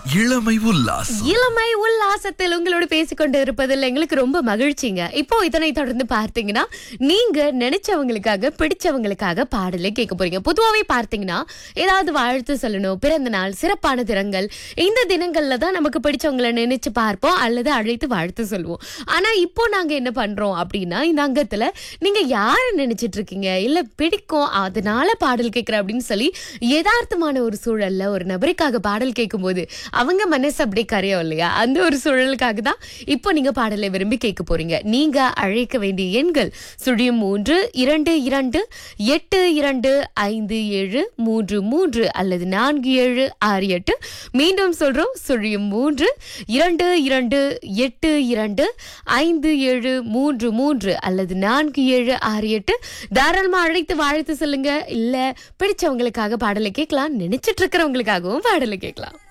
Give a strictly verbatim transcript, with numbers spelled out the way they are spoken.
இளமை உல்லாசம். இளமை உல்லாசத்தில் உங்களோட பேசிக்கொண்டு இருப்பதில் எங்களுக்கு ரொம்ப மகிழ்ச்சிங்க. இப்போ இதனை தொடர்ந்து பார்த்தீங்கன்னா நீங்க நினைச்சவங்களுக்காக பிடிச்சவங்களுக்காக பாடலை கேட்க போறீங்க. பொதுவாவே பார்த்தீங்கன்னா ஏதாவது வாழ்த்து சொல்லணும், பிறந்த நாள், சிறப்பான தினங்கள், இந்த தினங்கள்ல தான் நமக்கு பிடிச்சவங்களை நினைச்சு பார்ப்போம் அல்லது அழைத்து வாழ்த்து சொல்லுவோம். ஆனா இப்போ நாங்க என்ன பண்றோம் அப்படின்னா, இந்த அங்கத்துல நீங்க யார நினைச்சிட்டு இருக்கீங்க, இல்ல பிடிக்கும் அதனால பாடல் கேட்கிற அப்படின்னு சொல்லி யதார்த்தமான ஒரு சூழல்ல ஒரு நபருக்காக பாடல் கேட்கும் போது அவங்க மனசு அப்படி கரையும் இல்லையா, அந்த ஒரு சூழலுக்காக தான் இப்போ நீங்க பாடலை விரும்பி கேட்க போறீங்க. நீங்க அழைக்க வேண்டிய எண்கள் சுழியம் மூன்று இரண்டு இரண்டு எட்டு இரண்டு ஐந்து ஏழு மூன்று மூன்று அல்லது நான்கு ஏழு ஆறு எட்டு. மீண்டும் சொல்றோம், சுழியம் மூன்று இரண்டு இரண்டு எட்டு இரண்டு ஐந்து ஏழு மூன்று மூன்று அல்லது நான்கு ஏழு ஆறு எட்டு. தாராளமா அழைத்து வாழ்த்து சொல்லுங்க. இல்ல பிடிச்சவங்களுக்காக பாடலை கேட்கலாம், நினைச்சிட்டு இருக்கிறவங்களுக்காகவும் பாடலை கேட்கலாம்.